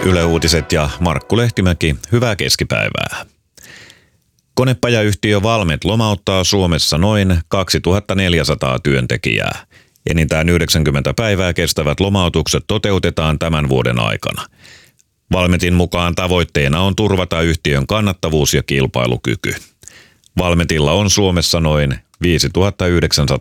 Yle Uutiset ja Markku Lehtimäki, hyvää keskipäivää. Konepajayhtiö Valmet lomauttaa Suomessa noin 2400 työntekijää. Enintään 90 päivää kestävät lomautukset toteutetaan tämän vuoden aikana. Valmetin mukaan tavoitteena on turvata yhtiön kannattavuus ja kilpailukyky. Valmetilla on Suomessa noin 5900